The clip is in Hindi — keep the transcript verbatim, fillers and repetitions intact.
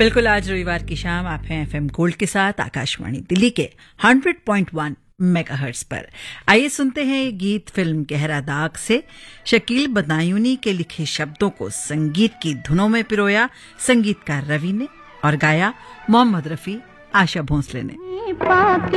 बिल्कुल, आज रविवार की शाम आप हैं एफएम गोल्ड के साथ आकाशवाणी दिल्ली के हंड्रेड पॉइंट वन मेगाहर्ट्ज पर। आइए सुनते हैं ये गीत फिल्म गहरा दाग से। शकील बदायूनी के लिखे शब्दों को संगीत की धुनों में पिरोया संगीतकार रवि ने और गाया मोहम्मद रफी, आशा भोंसले ने।